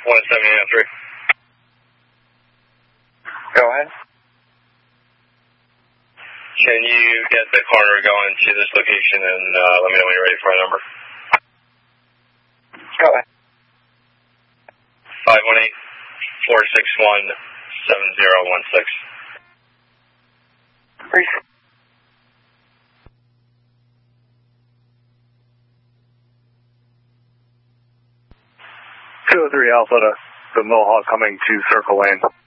17803. Go ahead. Can you get the coroner going to this location and let me know when you're ready for my number? Go ahead. 518-461-7016. Appreciate 203 Alpha to the Mohawk coming to Circle Lane.